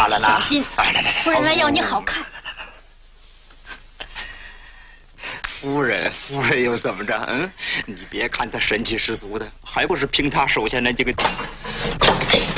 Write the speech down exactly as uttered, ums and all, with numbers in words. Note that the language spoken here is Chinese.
了呢。 小心！ 哎，来来来， 夫人来要你好看。 夫人，夫人又怎么着？嗯，你别看她神气十足的，还不是凭她手下那几个。